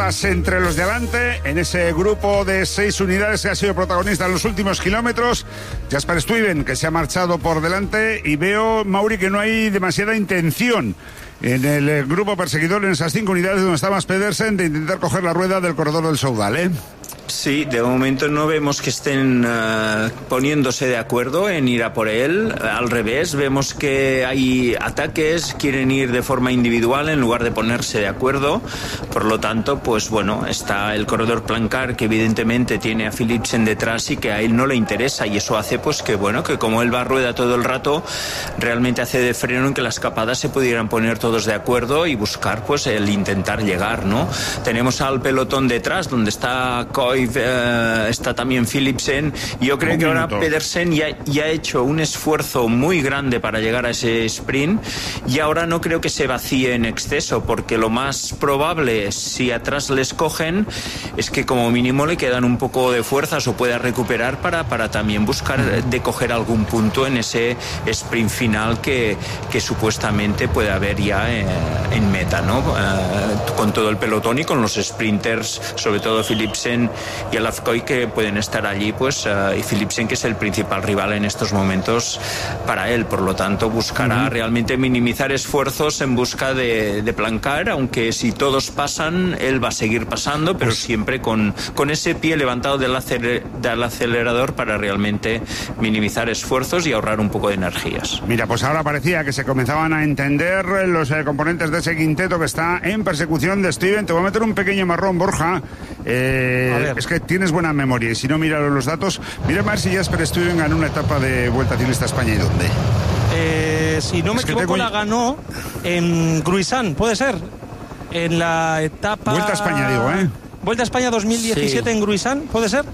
Vas entre los de adelante en ese grupo de 6 unidades que ha sido protagonista en los últimos kilómetros. Jasper Stuyven, que se ha marchado por delante, y veo, Mauri, que no hay demasiada intención en el grupo perseguidor, en esas 5 unidades donde está Mads Pedersen, de intentar coger la rueda del corredor del Soudal, ¿eh? Sí, de momento no vemos que estén poniéndose de acuerdo en ir a por él. Al revés, vemos que hay ataques, quieren ir de forma individual en lugar de ponerse de acuerdo. Por lo tanto, pues bueno, está el corredor Plancard, que evidentemente tiene a Philipsen detrás y que a él no le interesa, y eso hace pues que bueno, que como él va a rueda todo el rato, realmente hace de freno en que las escapadas se pudieran poner todos de acuerdo y buscar pues el intentar llegar, ¿no? Tenemos al pelotón detrás, donde está Coy, está también Philipsen. Yo creo que ahora Pedersen ya ha hecho un esfuerzo muy grande para llegar a ese sprint, y ahora no creo que se vacíe en exceso, porque lo más probable, si atrás les cogen, es que como mínimo le quedan un poco de fuerzas o pueda recuperar para también buscar de coger algún punto en ese sprint final que supuestamente puede haber ya en meta, ¿no? Con todo el pelotón y con los sprinters, sobre todo Philipsen y el Afcoy, que pueden estar allí, pues, y Philipsen, que es el principal rival en estos momentos para él. Por lo tanto, buscará realmente minimizar esfuerzos en busca de Plancard, aunque si todos pasan, él va a seguir pasando, pero siempre con ese pie levantado del acelerador para realmente minimizar esfuerzos y ahorrar un poco de energías. Mira, pues ahora parecía que se comenzaban a entender los componentes de ese quinteto que está en persecución de Stuyven. Te voy a meter un pequeño marrón, Borja. Es que tienes buena memoria, y si no, mira los datos. Mira a ver si Jasper Stuyven ganó una etapa de Vuelta Ciclista a España, ¿y dónde? Si no me equivoco, la ganó en Gruisán, ¿puede ser? En la etapa... Vuelta a España, digo, ¿eh? Vuelta a España 2017, sí. En Gruisán, ¿puede ser?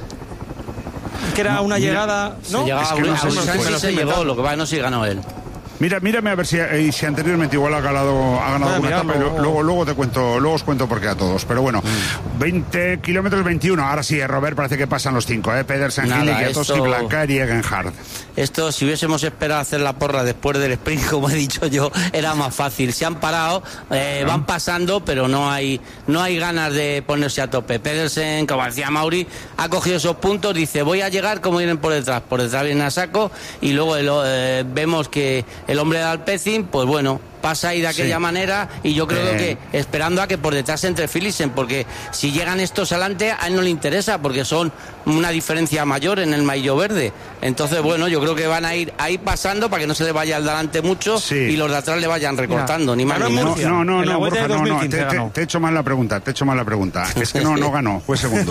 Que era una llegada... ¿no? Se llegaba es que a Gruisán, se llegó, lo que va, no sé si ganó él. Mírame a ver si anteriormente igual ha ganado alguna etapa, pero luego os cuento por qué a todos. Pero bueno, 20 kilómetros 21. Ahora sí, Robert, parece que pasan los 5, Pedersen, Gili, Kiatowski, Plancard y Egenhard. Esto, si hubiésemos esperado hacer la porra después del sprint, como he dicho yo, era más fácil. Se han parado, van pasando, pero no hay ganas de ponerse a tope. Pedersen, como decía Mauri, ha cogido esos puntos, dice, voy a llegar como vienen por detrás vienen a saco, y luego vemos que el hombre de Alpecin, pues bueno, pasa ahí de aquella manera, y yo creo que esperando a que por detrás entre Philipsen, porque si llegan estos adelante a él no le interesa, porque son una diferencia mayor en el maillot verde. Entonces bueno, yo creo que van a ir ahí pasando para que no se le vaya al delante mucho, y los de atrás le vayan recortando, ni más ni menos. No, Borja, te he hecho mal la pregunta, es que no ganó, fue segundo.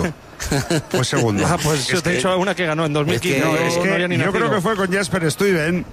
Pues yo te he hecho una que ganó en 2015. Yo creo que fue con Jasper Stuyven.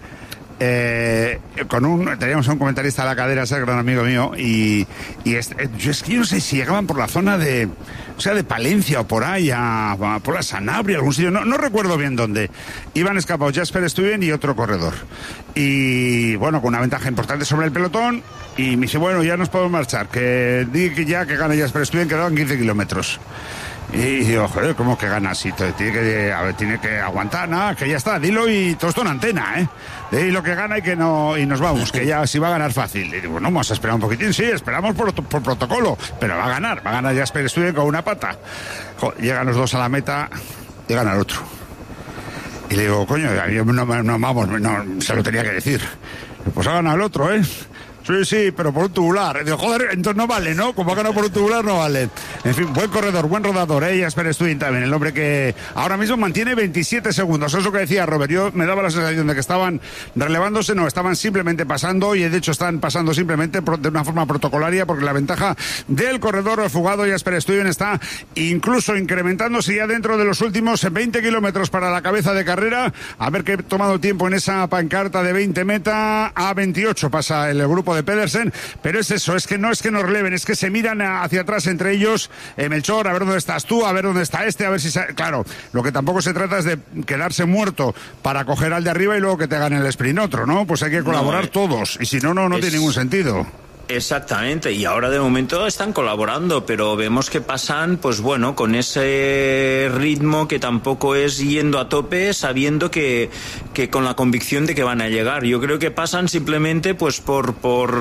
Teníamos a un comentarista a la cadera, ese gran amigo mío, y es que yo no sé si llegaban por la zona de Palencia o por ahí, por la Sanabria, algún sitio, no recuerdo bien dónde. Iban escapados Jasper Stuyven y otro corredor, y bueno, con una ventaja importante sobre el pelotón, y me dice, bueno, ya nos podemos marchar, que gana Jasper Stuyven, quedaban 15 kilómetros. Y digo, joder, ¿cómo que gana? Si tiene que aguantar, nada, que ya está, dilo, y todo esto en antena, de lo que gana y nos vamos, que ya sí va a ganar fácil. Y digo, no, vamos a esperar un poquitín, sí, esperamos por protocolo, pero va a ganar Jasper Stuyven con una pata. Joder, llegan los dos a la meta y gana el otro. Y le digo, coño, no, se lo tenía que decir. Pues ha ganado el otro, Sí, pero por un tubular. Digo, joder, entonces no vale, ¿no? Como ha ganado por un tubular, no vale. En fin, buen corredor, buen rodador, Jasper Stuyven también, el hombre que ahora mismo mantiene 27 segundos. Eso es lo que decía Robert. Yo me daba la sensación de que estaban relevándose, no, estaban simplemente pasando, y de hecho están pasando simplemente de una forma protocolaria, porque la ventaja del corredor fugado Jasper Stuyven está incluso incrementándose ya dentro de los últimos 20 kilómetros para la cabeza de carrera. A ver qué ha tomado tiempo en esa pancarta de 20 meta. A 28 pasa el grupo de Pedersen, pero es eso, es que no releven, es que se miran hacia atrás entre ellos. Melchor, a ver dónde estás tú, a ver dónde está a ver si... Claro, lo que tampoco se trata es de quedarse muerto para coger al de arriba y luego que te gane el sprint otro, ¿no? Pues hay que colaborar todos, y si no tiene ningún sentido. Exactamente, y ahora de momento están colaborando, pero vemos que pasan, pues bueno, con ese ritmo que tampoco es yendo a tope, sabiendo que que con la convicción de que van a llegar. Yo creo que pasan simplemente pues por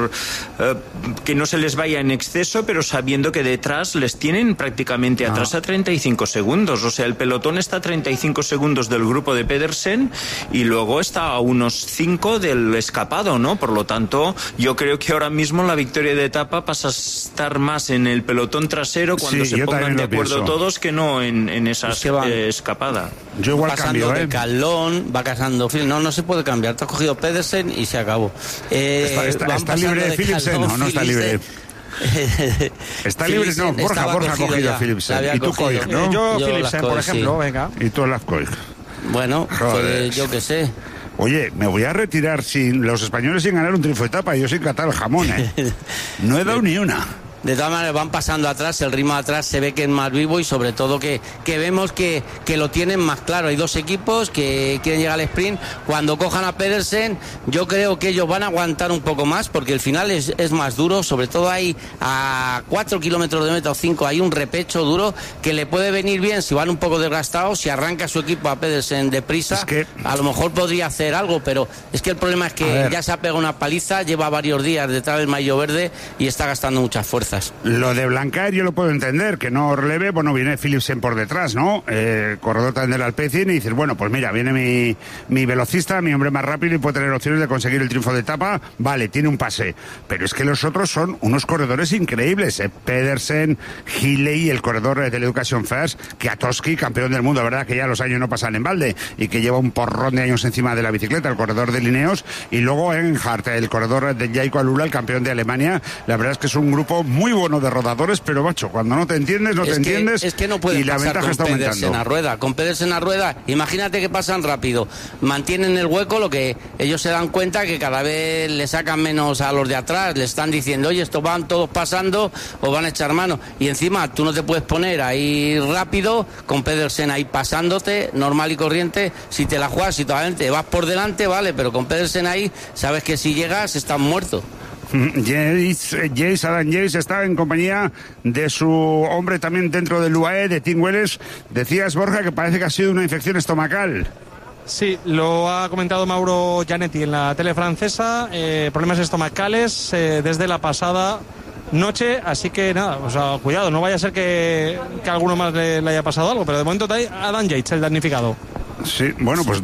que no se les vaya en exceso, pero sabiendo que detrás les tienen prácticamente atrás a 35 segundos. O sea, el pelotón está a 35 segundos del grupo de Pedersen y luego está a unos 5 del escapado, ¿no? Por lo tanto, yo creo que ahora mismo la victoria de etapa pasa a estar más en el pelotón trasero cuando se pongan de acuerdo todos que no en esa escapada. Yo igual cambio, de Calón, va casando Phil. No se puede cambiar. Te has cogido Pedersen y se acabó. ¿Está libre de Philipsen o no está libre? Está libre, no, Borja ha cogido a Philipsen. Y tú Koig, ¿no? Yo Philipsen, por ejemplo, venga. Y tú las Koig. Bueno, pues yo qué sé. Oye, me voy a retirar sin los españoles sin ganar un triunfo de etapa y yo sin catar el jamón, ¿eh? No he dado ni una. De todas maneras van pasando atrás, el ritmo de atrás se ve que es más vivo y sobre todo que vemos que lo tienen más claro. Hay dos equipos que quieren llegar al sprint. Cuando cojan a Pedersen, yo creo que ellos van a aguantar un poco más porque el final es más duro. Sobre todo hay a 4 kilómetros de meta o 5, hay un repecho duro que le puede venir bien si van un poco desgastados. Si arranca su equipo a Pedersen deprisa, a lo mejor podría hacer algo, pero es que el problema es que ya se ha pegado una paliza, lleva varios días detrás del maillot verde y está gastando muchas fuerzas. Lo de Blancar yo lo puedo entender, que no releve, bueno, viene Philipsen por detrás, ¿no? Corredor también del Alpecin y dices, bueno, pues mira, viene mi velocista, mi hombre más rápido y puede tener opciones de conseguir el triunfo de etapa, vale, tiene un pase, pero es que los otros son unos corredores increíbles, Pedersen, Healy, el corredor del Education First, Kwiatkowski, campeón del mundo, verdad que ya los años no pasan en balde y que lleva un porrón de años encima de la bicicleta, el corredor de Lineos, y luego Earnhardt, el corredor de Jaiko Alula, el campeón de Alemania. La verdad es que es un grupo muy bueno de rodadores, pero macho, cuando no te entiendes, es que no puede y la pasar ventaja con está aumentando. Con Pedersen a rueda, imagínate que pasan rápido, mantienen el hueco, lo que ellos se dan cuenta que cada vez le sacan menos a los de atrás, le están diciendo, oye, estos van todos pasando o van a echar mano, y encima tú no te puedes poner ahí rápido, con Pedersen ahí pasándote, normal y corriente, si te la juegas, si todavía te vas por delante, vale, pero con Pedersen ahí, sabes que si llegas, estás muerto. Adam Yates está en compañía de su hombre también dentro del UAE, de Tim Wellens. Decías, Borja, que parece que ha sido una infección estomacal. Sí, lo ha comentado Mauro Gianetti en la tele francesa, problemas estomacales desde la pasada noche, así que nada, o sea, cuidado, no vaya a ser que a alguno más le haya pasado algo, pero de momento está Adam Yates, el damnificado. Sí, bueno, pues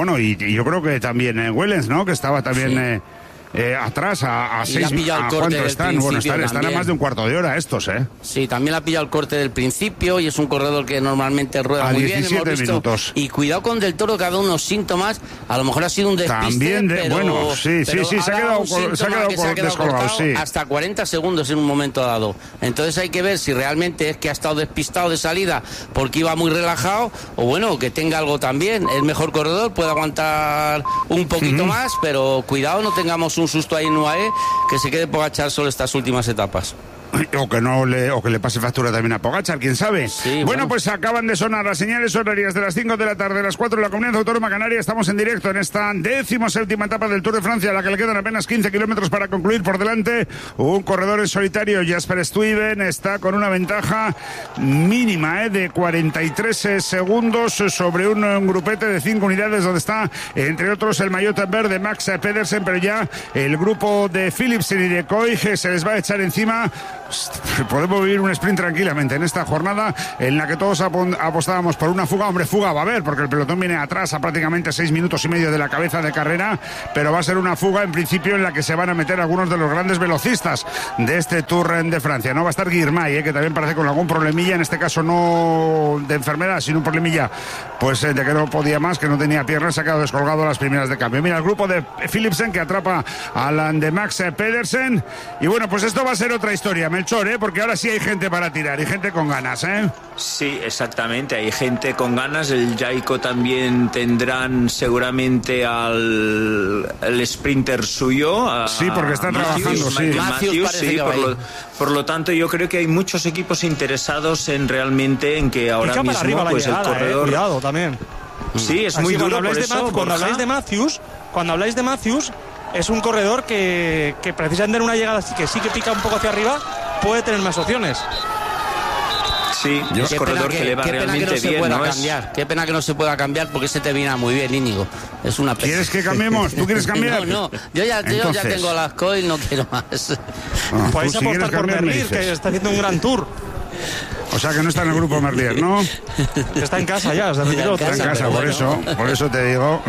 y yo creo que también Wellens, ¿no? Que estaba también... atrás a 6 ¿cuánto están? Bueno, están a más de un cuarto de hora estos, ¿eh? Sí, también le ha pillado el corte del principio y es un corredor que normalmente rueda muy bien. 17 minutos. Y cuidado con Del Toro, que ha dado unos síntomas. A lo mejor ha sido un despiste. También, se ha quedado descolgado, sí. Hasta 40 segundos en un momento dado. Entonces hay que ver si realmente es que ha estado despistado de salida porque iba muy relajado o bueno, que tenga algo también. El mejor corredor puede aguantar un poquito más, pero cuidado, no tengamos un susto ahí en UAE que se quede Pogačar solo estas últimas etapas. O que le pase factura también a Pogačar, quién sabe. Sí, bueno, pues acaban de sonar las señales horarias de las 5 de la tarde, las 4 de la Comunidad Autónoma Canaria. Estamos en directo en esta 17ª etapa del Tour de Francia, a la que le quedan apenas 15 kilómetros para concluir. Por delante, un corredor en solitario, Jasper Stuyven, está con una ventaja mínima de 43 segundos sobre un grupete de 5 unidades, donde está, entre otros, el maillot verde Max Pedersen, pero ya el grupo de Philipsen y de Koig se les va a echar encima. Podemos vivir un sprint tranquilamente en esta jornada en la que todos apostábamos por una fuga. Hombre, fuga va a haber, porque el pelotón viene atrás a prácticamente 6 minutos y medio de la cabeza de carrera, pero va a ser una fuga en principio en la que se van a meter algunos de los grandes velocistas de este Tour de Francia. No va a estar Girmay, que también parece con algún problemilla, en este caso no de enfermedad, sino un problemilla pues de que no podía más, que no tenía piernas, se ha quedado descolgado a las primeras de cambio. Mira, el grupo de Philipsen que atrapa al de Max Pedersen, y bueno, pues esto va a ser otra historia, Melchor, porque ahora sí hay gente para tirar y gente con ganas, ¿eh? Sí, exactamente, hay gente con ganas. El Jaiko también tendrán seguramente al sprinter suyo. Sí, porque están trabajando, sí. Matthews, sí, por lo tanto yo creo que hay muchos equipos interesados en realmente en que ahora mismo pues llegada, el corredor... Cuidado también. Sí, es muy duro por eso. Cuando habláis de Matthews, es un corredor que precisamente en una llegada así que sí que pica un poco hacia arriba, puede tener más opciones. Sí, es corredor que le va realmente bien, ¿no? Qué pena que no se pueda cambiar, porque ese te viene muy bien, Íñigo. Es una pena. ¿Quieres que cambiemos? ¿Tú quieres cambiar? No, yo ya tengo las coil, no quiero más. Podéis apostar por Merlier, que está haciendo un gran tour. O sea que no está en el grupo Merlier, ¿no? Está en casa ya, se retiró. Está en casa, por eso te digo.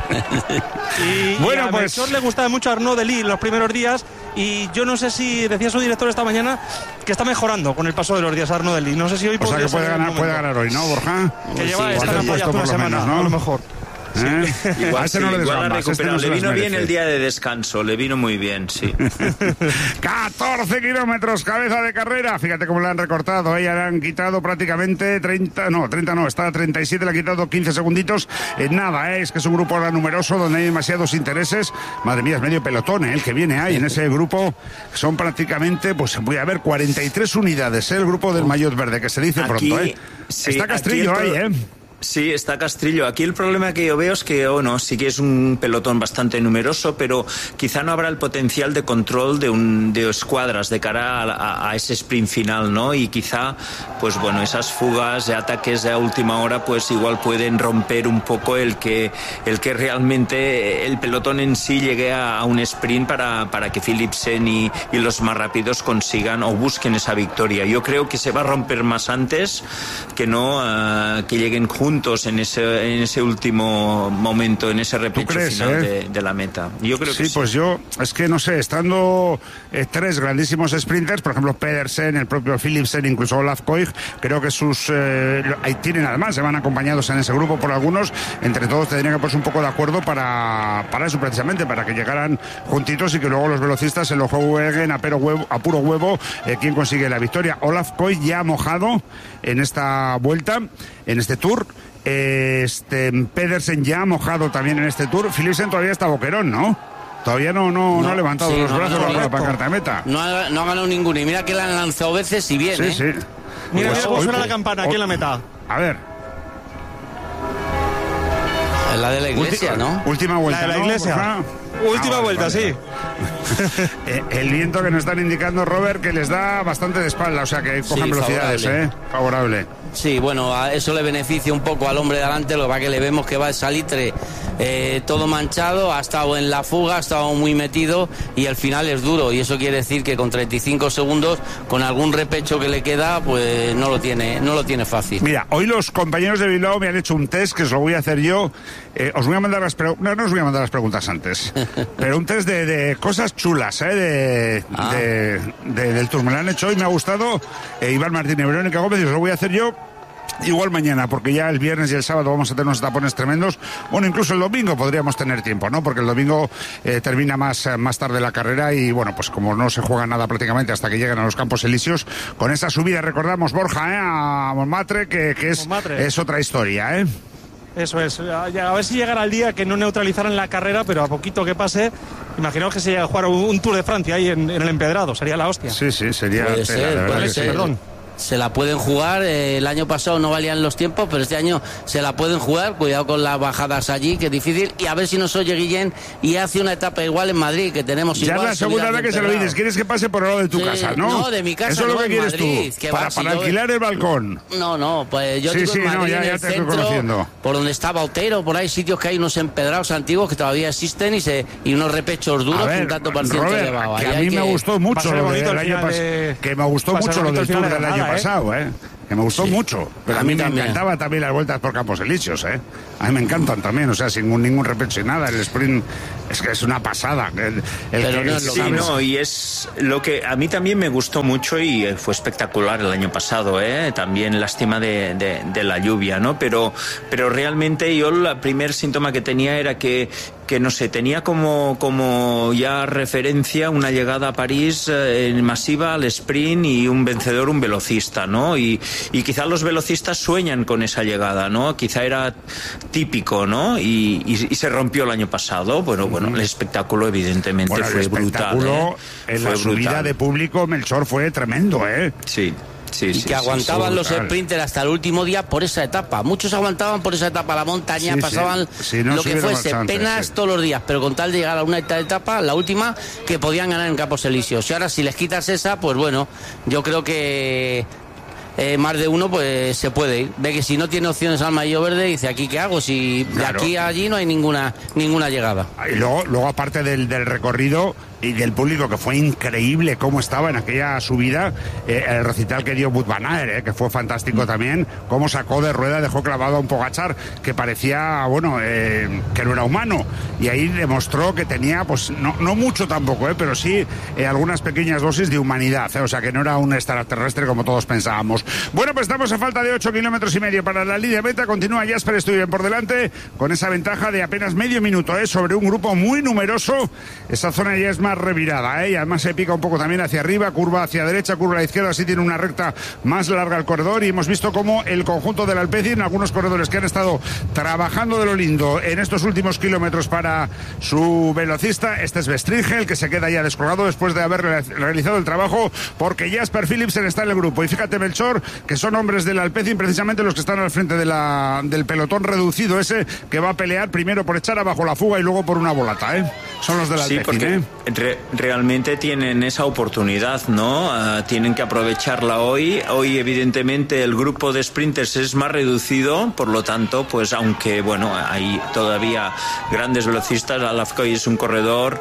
Bueno, pues a Melchor le gustaba mucho Arnaud Delis los primeros días, y yo no sé si decía su director esta mañana que está mejorando con el paso de los días Arnaud Delis. No sé si hoy o sea que puede ganar hoy, ¿no, Borja? Que lleva esta campaña hace una semana, ¿no? A lo mejor. Igual, no le recuperado. Le vino bien el día de descanso, le vino muy bien, sí. 14 kilómetros, cabeza de carrera. Fíjate cómo le han recortado, ya le han quitado prácticamente 30 no, está a 37, le ha quitado 15 segunditos. Nada, es que es un grupo ahora numeroso donde hay demasiados intereses. Madre mía, es medio pelotón, el que viene ahí en ese grupo. Son prácticamente, pues voy a ver, 43 unidades, el grupo del maillot verde, que se dice aquí, pronto, sí, está Castrillo ahí, Sí, está Castrillo. Aquí el problema que yo veo es que, sí que es un pelotón bastante numeroso, pero quizá no habrá el potencial de control de escuadras de cara a ese sprint final, ¿no? Y quizá, pues bueno, esas fugas de ataques de última hora, pues igual pueden romper un poco el que realmente el pelotón en sí llegue a un sprint para que Philipsen y los más rápidos consigan o busquen esa victoria. Yo creo que se va a romper más antes que no que lleguen juntos en ese último momento, en ese repecho final de la meta. Yo creo que sí. Pues yo, es que no sé, estando tres grandísimos sprinters, por ejemplo Pedersen, el propio Philipsen, incluso Olaf Koig, creo que ahí tienen, además, se van acompañados en ese grupo por algunos, entre todos tendrían que ponerse un poco de acuerdo para eso precisamente, para que llegaran juntitos y que luego los velocistas se lo jueguen a puro huevo quién consigue la victoria. Olaf Koig ya ha mojado en esta vuelta, en este tour. Pedersen ya ha mojado también en este tour. Philipsen todavía está boquerón, ¿no? Todavía no ha levantado los brazos bajo la pancarta de meta. No ha ganado ninguno, y mira que la han lanzado veces y bien. Sí. Mira cómo suena la campana aquí en la meta. A ver. Es la de la iglesia, ¿no? Última vuelta. La de la iglesia. Última vuelta, sí. El viento que nos están indicando, Robert, que les da bastante de espalda, o sea que cojan velocidades, favorable. Sí, bueno, a eso le beneficia un poco al hombre de delante, lo que pasa que le vemos que va el salitre todo manchado, ha estado en la fuga, ha estado muy metido, y al final es duro, y eso quiere decir que con 35 segundos, con algún repecho que le queda, pues no lo tiene fácil. Mira, hoy los compañeros de Bilbao me han hecho un test que os lo voy a hacer yo. Os voy a mandar no os voy a mandar las preguntas antes, pero un test de cosas chulas, del Tour. Me lo han hecho hoy, me ha gustado. Iván Martín y Verónica Gómez, y os lo voy a hacer yo igual mañana, porque ya el viernes y el sábado vamos a tener unos tapones tremendos. Bueno, incluso el domingo podríamos tener tiempo, ¿no? Porque el domingo termina más tarde la carrera, y bueno, pues como no se juega nada prácticamente hasta que lleguen a los Campos Elíseos, con esa subida, recordamos, Borja, a Montmartre, que es otra historia, Eso es, a ver si llegara el día que no neutralizaran la carrera, pero a poquito que pase, imaginaos que se llega a jugar un Tour de Francia ahí en el Empedrado, sería la hostia. Sí, sería... Puede ser. Perdón. Se la pueden jugar, el año pasado no valían los tiempos, pero este año se la pueden jugar, cuidado con las bajadas allí, que es difícil, y a ver si nos oye Guillén y hace una etapa igual en Madrid, que tenemos ya igual. Ya es la segunda vez que se lo dices, quieres que pase por el lado de tu casa, ¿no? No, de mi casa. Eso es lo que quieres Madrid, tú, para alquilar el balcón. No, pues yo digo en Madrid, en el centro, por donde estaba Otero, por ahí sitios que hay unos empedrados antiguos que todavía existen, y unos repechos duros, un tanto por ciento elevado. Que a mí me gustó mucho lo del año pasado, que me gustó mucho lo del Tour del año pasado, que me gustó mucho, pero a mí me encantaba también las vueltas por Campos Elíseos, a mí me encantan también, o sea, sin ningún repecho y nada. El sprint es que es una pasada. Y es lo que a mí también me gustó mucho, y fue espectacular el año pasado, también lástima de la lluvia, ¿no? Pero realmente yo el primer síntoma que tenía era que no sé, tenía como ya referencia una llegada a París masiva al sprint, y un vencedor, un velocista, ¿no? Y quizá los velocistas sueñan con esa llegada, ¿no? Quizá era típico, ¿no? Y se rompió el año pasado. Bueno, el espectáculo evidentemente fue brutal. En la subida de público, Melchor, fue tremendo, Sí. Y que aguantaban los sprinters hasta el último día por esa etapa. Muchos aguantaban por esa etapa, la montaña, pasaban lo que fuese, penas todos los días, pero con tal de llegar a una etapa, la última, que podían ganar en Campos Elíseos. Y ahora si les quitas esa, pues bueno, yo creo que más de uno, pues se puede ir. Ve que si no tiene opciones al maillot verde, dice, ¿aquí qué hago? Si de aquí a allí no hay ninguna llegada. Y luego aparte del recorrido y del público, que fue increíble cómo estaba en aquella subida, el recital que dio Wout van Aert, que fue fantástico también, cómo sacó de rueda, dejó clavado a un Pogačar que parecía, que no era humano, y ahí demostró que tenía, pues no mucho tampoco, pero sí algunas pequeñas dosis de humanidad, o sea que no era un extraterrestre como todos pensábamos. Bueno, pues estamos a falta de 8 kilómetros y medio para la línea meta. Continúa Jasper Stuyven por delante con esa ventaja de apenas medio minuto sobre un grupo muy numeroso. Esa zona ya es más revirada, y además se pica un poco también hacia arriba, curva hacia derecha, curva a la izquierda, así tiene una recta más larga el corredor, y hemos visto cómo el conjunto del Alpecin, algunos corredores que han estado trabajando de lo lindo en estos últimos kilómetros para su velocista, este es Bestringel, que se queda ya descolgado después de haber realizado el trabajo, porque Jasper Philipsen está en el grupo, y fíjate, Melchor, que son hombres del Alpecin precisamente los que están al frente del pelotón reducido ese, que va a pelear primero por echar abajo la fuga y luego por una volata, son los del Alpecin. Realmente tienen esa oportunidad, ¿no? Tienen que aprovecharla hoy. Hoy, evidentemente, el grupo de sprinters es más reducido, por lo tanto, pues aunque, hay todavía grandes velocistas, Alafcoy es un corredor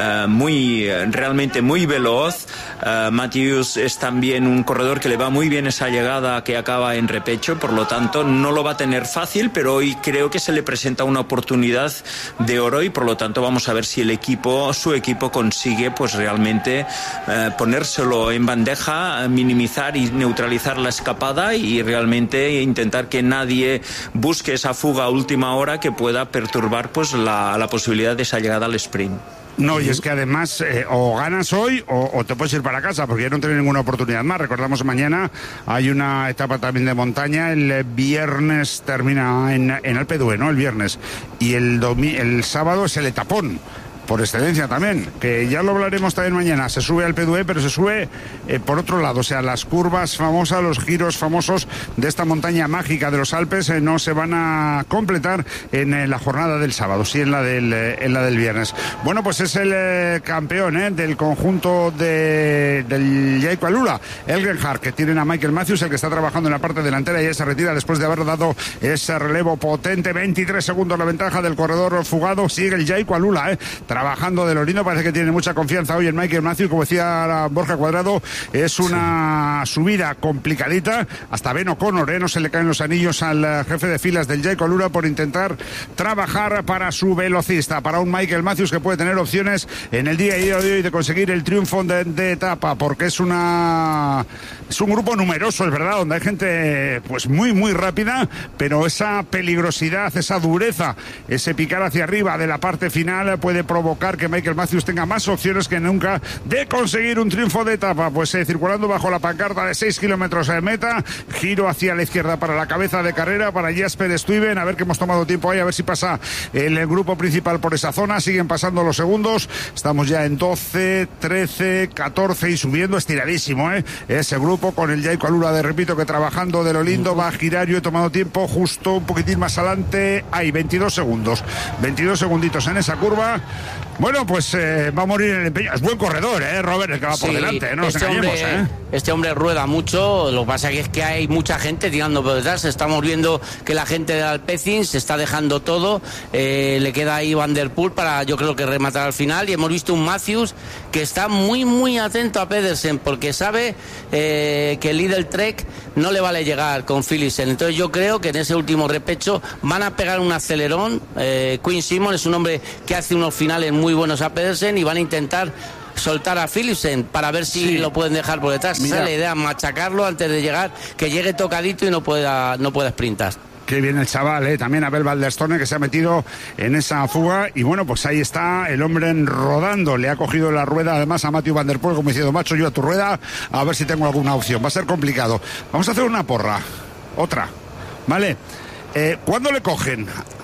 realmente muy veloz. Matthews es también un corredor que le va muy bien esa llegada que acaba en repecho, por lo tanto, no lo va a tener fácil, pero hoy creo que se le presenta una oportunidad de oro, y por lo tanto vamos a ver si su equipo consigue pues realmente ponérselo en bandeja, minimizar y neutralizar la escapada, y realmente intentar que nadie busque esa fuga a última hora que pueda perturbar pues la posibilidad de esa llegada al sprint. No, y es que además o ganas hoy o te puedes ir para casa, porque ya no tienes ninguna oportunidad más. Recordamos, mañana hay una etapa también de montaña. El viernes termina en Alpe d'Huez, ¿no? El viernes. Y el sábado es el etapón por excelencia también, que ya lo hablaremos también mañana. Se sube al Alpe d'Huez, pero se sube por otro lado, o sea, las curvas famosas, los giros famosos de esta montaña mágica de los Alpes no se van a completar en la jornada del sábado, sí en la del viernes. Bueno, pues es el campeón del conjunto del Jayco Alula, Elgenhard, que tienen a Michael Matthews, el que está trabajando en la parte delantera, y ya se retira después de haber dado ese relevo potente. 23 segundos la ventaja del corredor fugado. Sigue el Jayco Alula, trabajando de lo lindo. Parece que tiene mucha confianza hoy en Michael Matthews. Como decía Borja Cuadrado, es una subida complicadita. Hasta Ben O'Connor, no se le caen los anillos al jefe de filas del Jayco Alula por intentar trabajar para su velocista, para un Michael Matthews que puede tener opciones en el día de hoy de conseguir el triunfo de etapa, porque es un grupo numeroso, es verdad, donde hay gente pues muy muy rápida, pero esa peligrosidad, esa dureza, ese picar hacia arriba de la parte final puede provocar que Michael Matthews tenga más opciones que nunca de conseguir un triunfo de etapa. Pues circulando bajo la pancarta de 6 kilómetros de meta, giro hacia la izquierda para la cabeza de carrera para Jasper Stuyven. A ver que hemos tomado tiempo ahí, a ver si pasa el grupo principal por esa zona. Siguen pasando los segundos, estamos ya en 12, 13, 14 y subiendo estiradísimo, ese grupo con el Jayco Alula, repito, que trabajando de lo lindo. Va a girar, yo he tomado tiempo justo un poquitín más adelante, hay 22 segunditos en esa curva. Bueno, pues va a morir en el empeño. Es buen corredor, Robert, el que va por delante, no nos engañemos, Este hombre rueda mucho, lo que pasa es que hay mucha gente tirando por detrás. Estamos viendo que la gente del Alpecin se está dejando todo, le queda ahí Van der Poel para, yo creo que rematar al final, y hemos visto un Matthews que está muy muy atento a Pedersen, porque sabe que el Lidl Trek no le vale llegar con Philipsen. Entonces yo creo que en ese último repecho van a pegar un acelerón. Quinn Simmons es un hombre que hace unos finales muy buenos a Pedersen, y van a intentar soltar a Philipsen para ver si lo pueden dejar por detrás. Esa es la idea, machacarlo antes de llegar, que llegue tocadito y no pueda sprintar. Qué bien el chaval, también Abel Valderstone, que se ha metido en esa fuga. Y bueno, pues ahí está el hombre rodando. Le ha cogido la rueda además a Mathieu Van der Poel, como diciendo, macho, yo a tu rueda, a ver si tengo alguna opción. Va a ser complicado. Vamos a hacer una porra. Otra. ¿Vale? ¿Cuándo le cogen?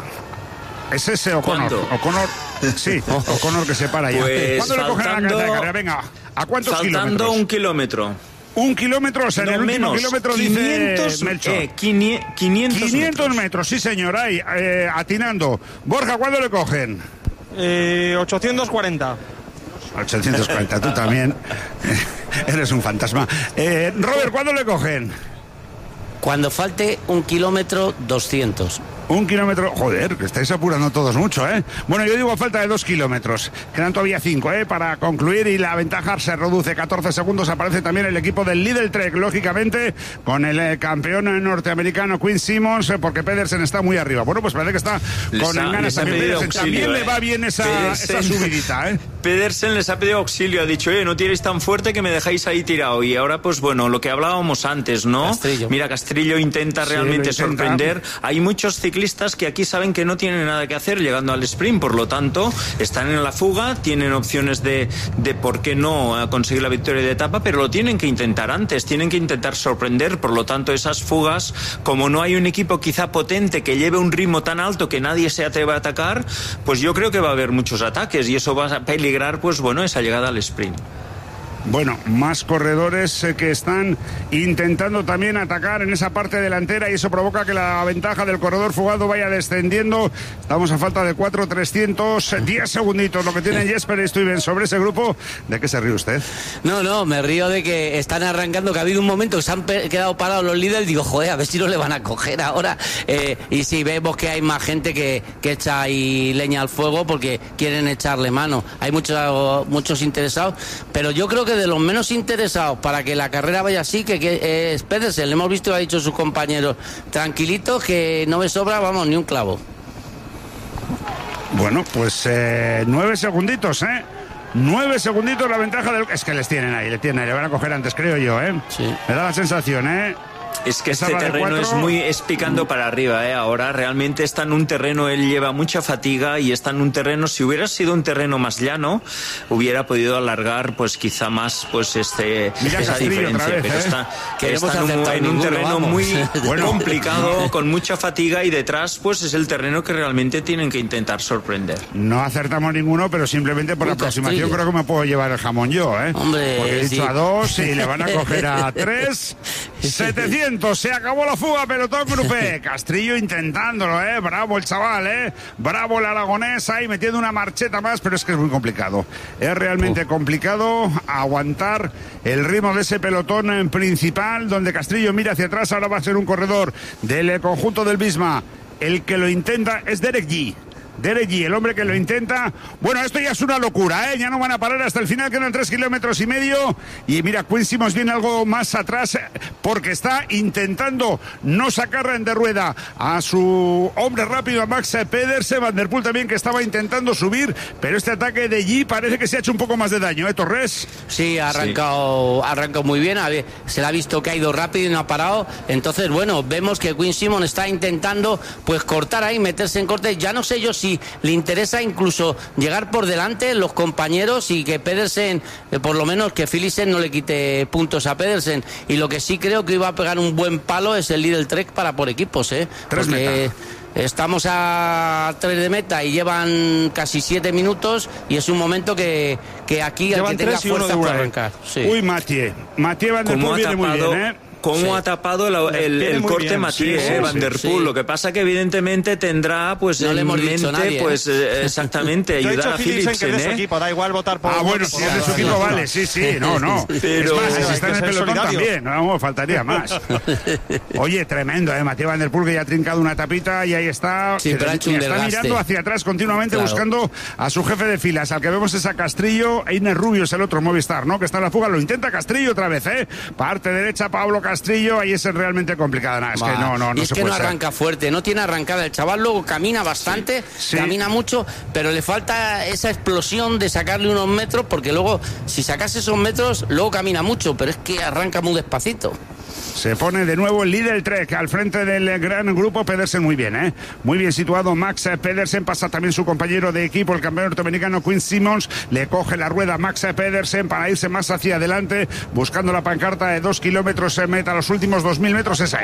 Es ese O'Connor. O'Connor, sí, O'Connor que se para ya. Pues ¿cuándo le cogen a la carrera? Venga, ¿a cuántos kilómetros? Faltando 1 kilómetro. 1 kilómetro, o sea, en el último kilómetro 500, dice Melchor. 500 metros, sí señor, ahí, atinando. Borja, ¿cuándo le cogen? 840. 840, tú también eres un fantasma. Robert, ¿cuándo le cogen? Cuando falte 1 kilómetro 200. 1 kilómetro, joder, que estáis apurando todos mucho, ¿eh? Bueno, yo digo a falta de 2 kilómetros. Quedan todavía 5, para concluir, y la ventaja se reduce 14 segundos. Aparece también el equipo del Lidl Trek, lógicamente, con el campeón norteamericano Quinn Simmons, porque Pedersen está muy arriba. Bueno, pues parece que está con ganas también. Pedersen también le va bien esa subidita, ¿eh? Pedersen les ha pedido auxilio, ha dicho, no tiréis tan fuerte que me dejáis ahí tirado. Y ahora, pues bueno, lo que hablábamos antes, ¿no? Castrillo. Mira, Castrillo intenta realmente sorprender. Hay muchos ciclistas que aquí saben que no tienen nada que hacer llegando al sprint, por lo tanto, están en la fuga, tienen opciones de por qué no conseguir la victoria de etapa, pero lo tienen que intentar antes, tienen que intentar sorprender. Por lo tanto, esas fugas, como no hay un equipo quizá potente que lleve un ritmo tan alto que nadie se atreva a atacar, pues yo creo que va a haber muchos ataques y eso va a peligrar, pues bueno, esa llegada al sprint. Bueno, más corredores que están intentando también atacar en esa parte delantera, y eso provoca que la ventaja del corredor fugado vaya descendiendo. Estamos a falta de 4:310 segunditos, lo que tienen Jesper y Stuyven sobre ese grupo. ¿De qué se ríe usted? No, me río de que están arrancando, que ha habido un momento que se han quedado parados los líderes, digo, joder, a ver si no le van a coger ahora. Y sí, vemos que hay más gente que echa ahí leña al fuego porque quieren echarle mano. Hay muchos interesados, pero yo creo que de los menos interesados para que la carrera vaya así, que es Pedersen. Le hemos visto, ha dicho sus compañeros, tranquilitos, que no me sobra, vamos, ni un clavo. Bueno, pues 9 segunditos, 9 segunditos la ventaja del... Es que le van a coger antes, creo yo, Sí. Me da la sensación, Es que este terreno es picando para arriba, Ahora realmente está en un terreno, él lleva mucha fatiga y está en un terreno, si hubiera sido un terreno más llano, hubiera podido alargar pues quizá más pues esa diferencia, vez, pero está en un terreno muy complicado, con mucha fatiga, y detrás pues es el terreno que realmente tienen que intentar sorprender. No acertamos ninguno, pero simplemente por la aproximación creo que me puedo llevar el jamón yo, Hombre, porque he dicho a 2 y le van a coger a 3. 700, se acabó la fuga, pelotón grupé. Castrillo intentándolo, bravo el chaval, bravo el aragonés ahí metiendo una marcheta más, pero es que es muy complicado. Es realmente complicado aguantar el ritmo de ese pelotón principal, donde Castrillo mira hacia atrás. Ahora va a ser un corredor del conjunto del Visma. El que lo intenta es Derek G. el hombre que lo intenta. Bueno, esto ya es una locura, ya no van a parar hasta el final, quedan 3,5 kilómetros. Y mira, Quinn Simmons viene algo más atrás porque está intentando no sacar de rueda a su hombre rápido, a Max Pedersen. Van der Poel también, que estaba intentando subir, pero este ataque de G parece que se ha hecho un poco más de daño, Torres. Sí, ha arrancado muy bien, se le ha visto que ha ido rápido y no ha parado. Entonces, bueno, vemos que Quinn Simmons está intentando pues cortar ahí, meterse en corte. Ya no sé yo si le interesa incluso llegar por delante los compañeros y que Pedersen, por lo menos que Philipsen no le quite puntos a Pedersen. Y lo que sí creo que iba a pegar un buen palo es el Lidl Trek para por equipos, porque estamos a 3 de meta y llevan casi 7 minutos y es un momento que aquí llevan el que tenga fuerza para arrancar. Sí. Uy, Mathieu Van der Poel viene muy bien, ¿Cómo ha tapado el corte Mathieu, Van der Poel? Sí. Lo que pasa que evidentemente tendrá pues no en le hemos mente dicho nadie, exactamente ayudar a Philipsen, que es de su equipo, da igual votar por bueno, si es de su equipo vale, sí, no. Pero es más, si está en el pelotón solidario también, no faltaría más. Oye, tremendo, Mathieu Van der Poel, que ya ha trincado una tapita y ahí está. Sí, pero ha hecho un está desgaste. mirando hacia atrás continuamente, buscando a su jefe de filas. Al que vemos es a Castrillo. Einer Rubio es el otro Movistar, ¿no? Que está en la fuga, lo intenta Castrillo otra vez, parte derecha, Pablo Castrillo, ahí es realmente complicada. Es que no y es que no arranca fuerte, no tiene arrancada. El chaval luego camina bastante, camina mucho, pero le falta esa explosión de sacarle unos metros, porque luego, si sacas esos metros, luego camina mucho, pero es que arranca muy despacito. Se pone de nuevo el Lidl Trek al frente del gran grupo. Pedersen muy bien, muy bien situado Max Pedersen. Pasa también su compañero de equipo, el campeón norteamericano Quinn Simmons. Le coge la rueda Max Pedersen para irse más hacia adelante, buscando la pancarta de 2 kilómetros meta, los últimos 2.000 metros. Esa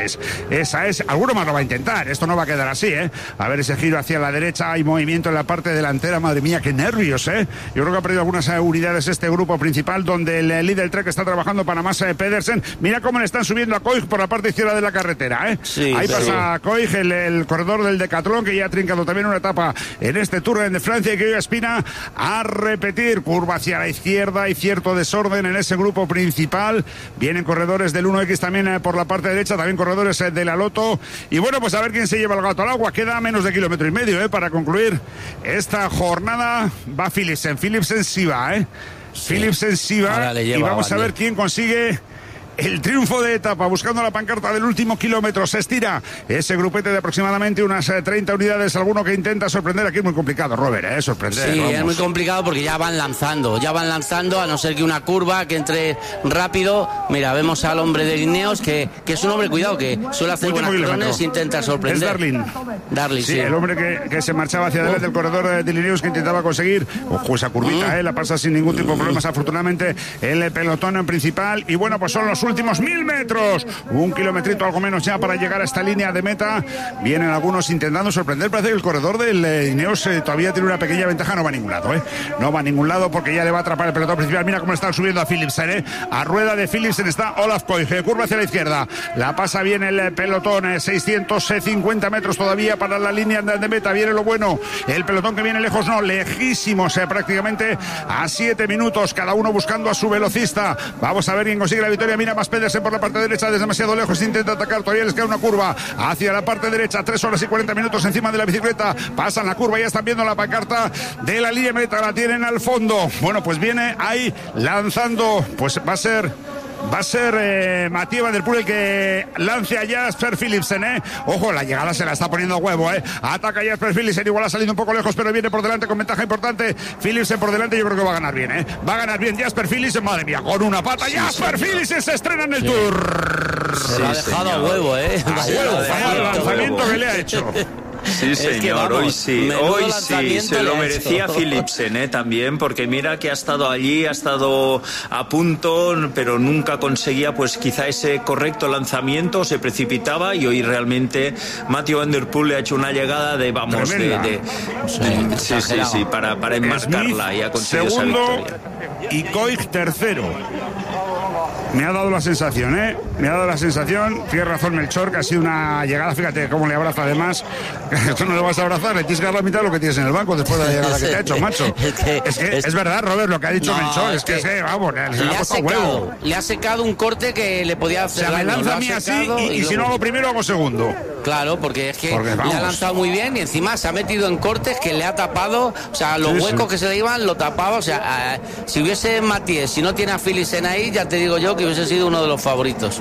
es. Alguno más lo va a intentar, esto no va a quedar así, A ver ese giro hacia la derecha, hay movimiento en la parte delantera. Madre mía, qué nervios, Yo creo que ha perdido algunas unidades este grupo principal, donde el Lidl Trek está trabajando para Max Pedersen. Mira cómo le están subiendo a Koig por la parte izquierda de la carretera, ¿eh? Sí, ahí sí. pasa Koig, el corredor del Decathlon, que ya ha trincado también una etapa en este Tour de Francia, y que hoy aspira a repetir. Curva hacia la izquierda y cierto desorden en ese grupo principal. Vienen corredores del 1X también por la parte derecha, también corredores de la Lotto. Y bueno, pues a ver quién se lleva el gato al agua. Queda menos de 1,5 kilómetros para concluir esta jornada. Va Philipsen sí va, ¿eh? Sí. Philipsen sí va, y vamos a ver quién consigue el triunfo de etapa, buscando la pancarta del último kilómetro. Se estira ese grupete de aproximadamente unas 30 unidades. Alguno que intenta sorprender. Aquí es muy complicado, Robert, sorprender. Sí, vamos. Es muy complicado porque ya van lanzando, a no ser que una curva que entre rápido. Mira, vemos al hombre de Ineos, que es un hombre, cuidado, que suele hacer buenas crones, intenta sorprender. Es Darling, sí, el hombre que se marchaba hacia adelante, el corredor de Ineos, que intentaba conseguir, ojo, esa curvita, la pasa sin ningún tipo de problemas, afortunadamente, el pelotón principal. Y bueno, pues son los últimos 1000 metros, 1 kilometrito algo menos ya para llegar a esta línea de meta. Vienen algunos intentando sorprender. Parece que el corredor del Ineos todavía tiene una pequeña ventaja. No va a ningún lado, no va a ningún lado, porque ya le va a atrapar el pelotón principal. Mira cómo están subiendo a Philipsen, a rueda de Philipsen está Olaf Koig, curva hacia la izquierda, la pasa bien el pelotón, 650 metros todavía para la línea de meta. Viene lo bueno, el pelotón que viene lejos, no, lejísimos, prácticamente a 7 minutos, cada uno buscando a su velocista. Vamos a ver quién consigue la victoria. Mira más Pedersen por la parte derecha, desde demasiado lejos intenta atacar, todavía les queda una curva hacia la parte derecha, 3 horas y 40 minutos encima de la bicicleta, pasan la curva, ya están viendo la pancarta de la línea meta, la tienen al fondo. Bueno, pues viene ahí lanzando, pues va a ser Mathieu van der Poel el que lance a Jasper Philipsen, Ojo, la llegada se la está poniendo a huevo, Ataca a Jasper Philipsen, igual ha salido un poco lejos, pero viene por delante con ventaja importante. Philipsen por delante, yo creo que va a ganar bien, Va a ganar bien Jasper Philipsen, madre mía, con una pata. Jasper Philipsen se estrena en el Tour. Se lo ha dejado a huevo, A huevo, el lanzamiento que le ha hecho. Sí, señor, es que, vamos, hoy sí, se lo merecía hecho. Philipsen, también, porque mira que ha estado allí, ha estado a punto, pero nunca conseguía, pues quizá ese correcto lanzamiento, se precipitaba, y hoy realmente Mathieu van der Poel le ha hecho una llegada de, vamos, sí, para enmarcarla, Smith, y ha conseguido segundo, esa victoria. Y Koig tercero. Me ha dado la sensación, Me ha dado la sensación. Tiene razón Melchor, que ha sido una llegada. Fíjate cómo le abraza además. Tú no le vas a abrazar, le tienes que dar la mitad de lo que tienes en el banco después de la llegada que te ha hecho, macho. Es verdad, Robert, lo que ha dicho Melchor. Es que vamos, le ha secado un corte que le podía hacer. O sea, me lanza a mí así y si no hago primero, hago segundo. Claro, porque es que le ha lanzado muy bien y encima se ha metido en cortes que le ha tapado. O sea, los huecos que se le iban lo tapaba. O sea, si hubiese Mathieu, si no tiene a Philipsen ahí, ya te digo yo que hubiese sido uno de los favoritos.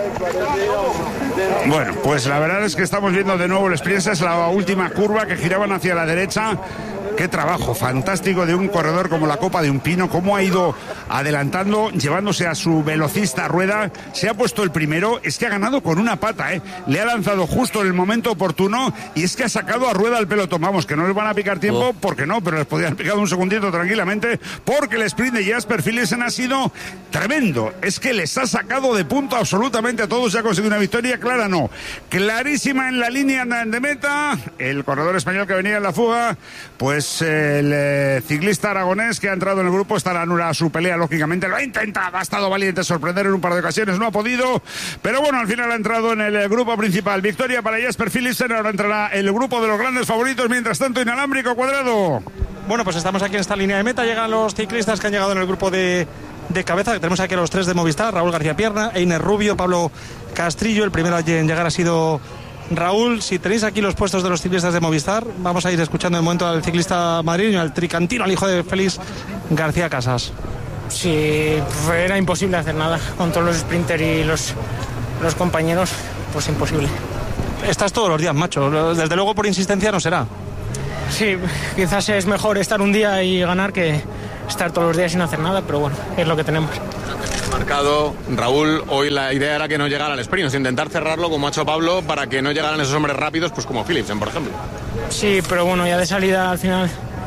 Bueno, pues la verdad es que estamos viendo de nuevo el sprint. Es la última curva, que giraban hacia la derecha. Qué trabajo fantástico de un corredor como la copa de un pino, cómo ha ido adelantando, llevándose a su velocista Rueda, se ha puesto el primero, es que ha ganado con una pata, le ha lanzado justo en el momento oportuno, y es que ha sacado a Rueda al pelotón. Vamos, que no les van a picar tiempo, porque no, pero les podrían picar un segundito tranquilamente, porque el sprint de Jasper Philipsen ha sido tremendo. Es que les ha sacado de punto absolutamente a todos, y ha conseguido una victoria clara, no, clarísima en la línea de meta. El corredor español que venía en la fuga, pues el ciclista aragonés que ha entrado en el grupo, estará anulada su pelea, lógicamente, lo ha intentado, ha estado valiente sorprender en un par de ocasiones, no ha podido, pero bueno, al final ha entrado en el grupo principal. Victoria para Jasper Philipsen, ahora entrará el grupo de los grandes favoritos, mientras tanto inalámbrico Cuadrado. Bueno, pues estamos aquí en esta línea de meta, llegan los ciclistas que han llegado en el grupo de cabeza, que tenemos aquí a los 3 de Movistar, Raúl García Pierna, Einer Rubio, Pablo Castrillo. El primero en llegar ha sido Raúl. Si tenéis aquí los puestos de los ciclistas de Movistar, vamos a ir escuchando en el momento al ciclista madrileño, al tricantino, al hijo de Félix García Casas. Sí, era imposible hacer nada con todos los sprinters y los compañeros, pues imposible. Estás todos los días, macho, desde luego por insistencia no será. Sí, quizás es mejor estar un día y ganar que estar todos los días sin hacer nada, pero bueno, es lo que tenemos. Marcado, Raúl, hoy la idea era que no llegara al sprint, intentar cerrarlo como ha hecho Pablo, para que no llegaran esos hombres rápidos, pues como Philipsen, por ejemplo. Sí, pero bueno, ya de salida al final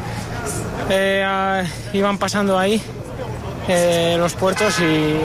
iban pasando ahí los puertos y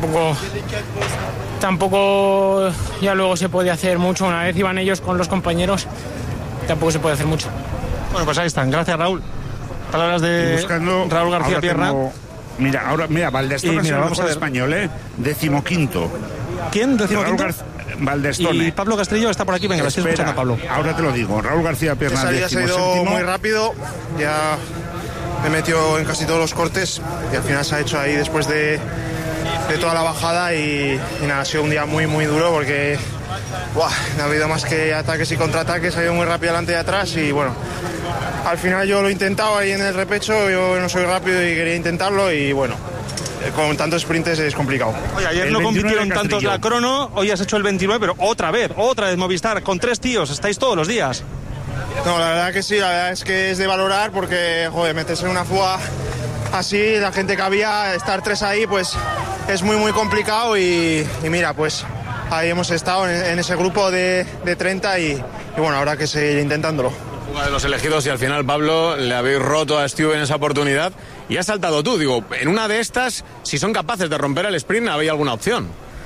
tampoco ya luego se podía hacer mucho. Una vez iban ellos con los compañeros, tampoco se puede hacer mucho. Bueno, pues ahí están, gracias Raúl. Palabras de Raúl García Pierna. Mira, Valdés Torres, vamos a ver, español, 15º. ¿Quién? Raúl Baldestone. Y Pablo Castrillo está por aquí. Venga, estoy escuchando a Pablo. Ahora te lo digo. Raúl García Pierna, Esa salida se ha ido muy rápido. Ya me metió en casi todos los cortes y al final se ha hecho ahí después de toda la bajada y nada, ha sido un día muy muy duro porque no ha habido más que ataques y contraataques, ha ido muy rápido adelante y atrás y bueno, al final yo lo he intentado ahí en el repecho, yo no soy rápido y quería intentarlo y bueno, con tantos sprints es complicado. Oye, ayer no compitieron tantos la crono, hoy has hecho el 29, pero otra vez Movistar, con 3 tíos, estáis todos los días. No, la verdad que sí, la verdad es que es de valorar porque, joder, meterse en una fuga así, la gente que había, estar 3 ahí, pues es muy muy complicado y mira, pues ahí hemos estado en ese grupo de 30 y bueno, habrá que seguir intentándolo. Fuga de los elegidos y al final, Pablo, le habéis roto a Stu en esa oportunidad y has saltado tú. Digo, en una de estas, si son capaces de romper el sprint, ¿había alguna opción?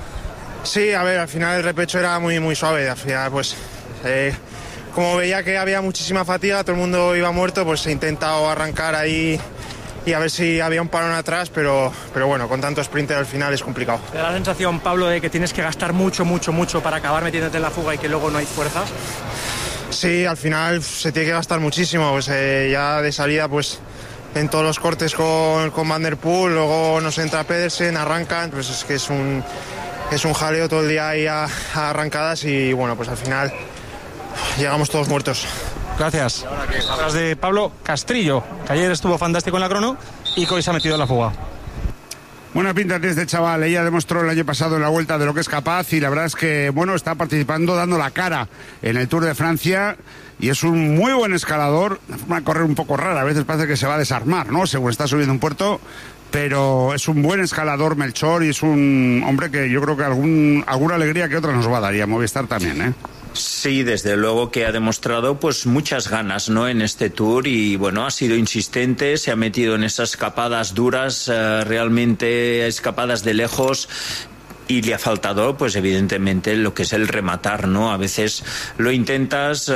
Sí, a ver, al final el repecho era muy muy suave, al final pues como veía que había muchísima fatiga, todo el mundo iba muerto, pues he intentado arrancar ahí y a ver si había un parón atrás, pero bueno, con tanto sprinter al final es complicado. ¿Te da la sensación, Pablo, de que tienes que gastar mucho para acabar metiéndote en la fuga y que luego no hay fuerzas? Sí, al final se tiene que gastar muchísimo, pues ya de salida pues en todos los cortes con Van der Poel, luego nos entra Pedersen, arrancan, pues es que es un jaleo todo el día ahí a arrancadas y bueno, pues al final llegamos todos muertos. Gracias. Hablas de Pablo Castrillo, que ayer estuvo fantástico en la crono y que hoy se ha metido en la fuga. Buena pinta tiene este chaval, ella demostró el año pasado en la Vuelta de lo que es capaz y la verdad es que, bueno, está participando, dando la cara en el Tour de Francia y es un muy buen escalador, de forma de correr un poco rara, a veces parece que se va a desarmar, ¿no?, según está subiendo un puerto, pero es un buen escalador Melchor y es un hombre que yo creo que alguna alegría que otra nos va a dar y a Movistar también, ¿eh? Sí, desde luego que ha demostrado pues muchas ganas, ¿no?, en este Tour y bueno, ha sido insistente, se ha metido en esas escapadas duras, realmente escapadas de lejos. Y le ha faltado, pues evidentemente, lo que es el rematar, ¿no? A veces lo intentas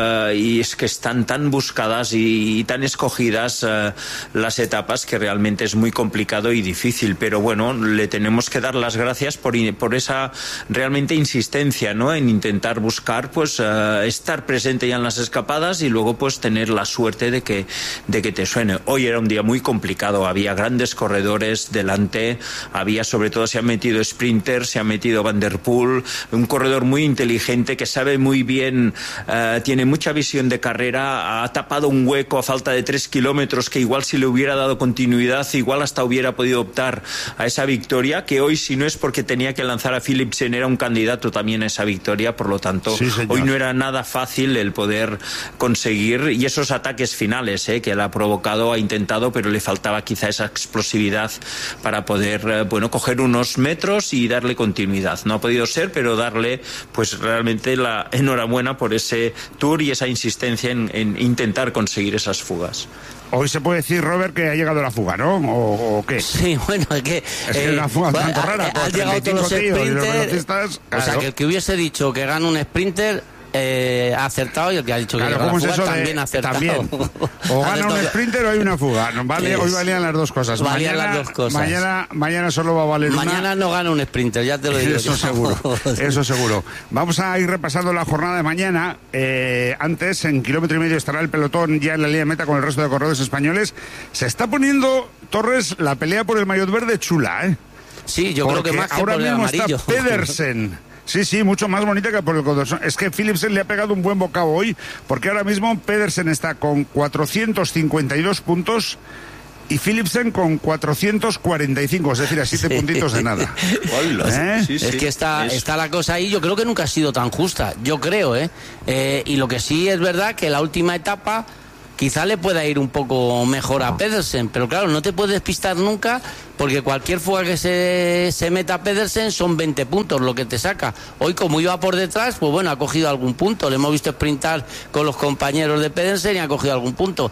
y es que están tan buscadas y tan escogidas las etapas que realmente es muy complicado y difícil. Pero bueno, le tenemos que dar las gracias por esa realmente insistencia, ¿no?, en intentar buscar, pues estar presente ya en las escapadas y luego pues tener la suerte de que te suene. Hoy era un día muy complicado, había grandes corredores delante, sobre todo se han metido sprint, se ha metido Van der Poel, un corredor muy inteligente que sabe muy bien, tiene mucha visión de carrera, ha tapado un hueco a falta de 3 kilómetros que igual si le hubiera dado continuidad, igual hasta hubiera podido optar a esa victoria, que hoy si no es porque tenía que lanzar a Philipsen era un candidato también a esa victoria, por lo tanto sí, hoy no era nada fácil el poder conseguir, y esos ataques finales que él ha provocado, ha intentado, pero le faltaba quizá esa explosividad para poder coger unos metros y darle continuidad. No ha podido ser, pero darle pues realmente la enhorabuena por ese Tour y esa insistencia en intentar conseguir esas fugas. Hoy se puede decir, Robert, que ha llegado la fuga, ¿no? ¿O qué? Sí, bueno, es que la fuga tanto rara. Han llegado todos los sprinters. Claro. O sea, que el que hubiese dicho que gana un sprinter ha acertado, y el que ha dicho que claro, gana la fuga eso también ha acertado. También. O gana un sprinter o hay una fuga. No, vale, hoy valían las dos cosas. Valían las dos cosas. Mañana solo va a valer una. Mañana no gana un sprinter, ya te lo digo. Eso seguro, eso seguro. Vamos a ir repasando la jornada de mañana. Antes, en 1,5 kilómetros estará el pelotón ya en la línea de meta con el resto de corredores españoles. Se está poniendo, Torres, la pelea por el maillot verde chula, ¿eh? Sí, yo creo que más que ahora por el mismo amarillo. Está Pedersen. Sí, mucho más bonita que por el Condorcet. Es que Philipsen le ha pegado un buen bocado hoy, porque ahora mismo Pedersen está con 452 puntos y Philipsen con 445, es decir, a 7 puntitos de nada. Sí. Es que está la cosa ahí, yo creo que nunca ha sido tan justa, yo creo, y lo que sí es verdad que la última etapa quizá le pueda ir un poco mejor a Pedersen, pero claro, no te puedes despistar nunca, porque cualquier fuga que se meta a Pedersen son 20 puntos lo que te saca. Hoy, como iba por detrás, pues bueno, ha cogido algún punto. Le hemos visto sprintar con los compañeros de Pedersen y ha cogido algún punto.